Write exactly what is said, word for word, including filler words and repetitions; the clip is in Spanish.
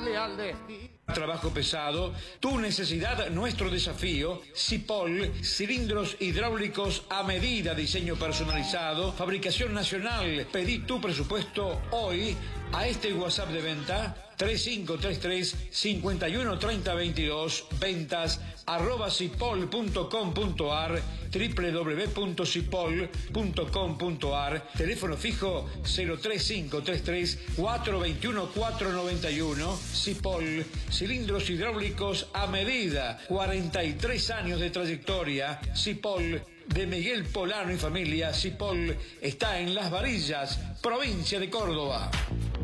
culpable al destino. Trabajo pesado, tu necesidad, nuestro desafío. Cipol, cilindros hidráulicos a medida, diseño personalizado, fabricación nacional. Pedí tu presupuesto hoy a este WhatsApp de venta tres cinco tres tres, cinco uno tres cero dos dos, ventas arroba cipol punto com punto ar, doble u doble u doble u punto cipol punto com punto ar, teléfono fijo cero tres cinco tres tres, cuatro dos uno, cuatro nueve uno. Cipol, cilindros hidráulicos a medida, cuarenta y tres años de trayectoria. Cipol, de Miguel Polano y familia. Cipol está en Las Varillas, provincia de Córdoba.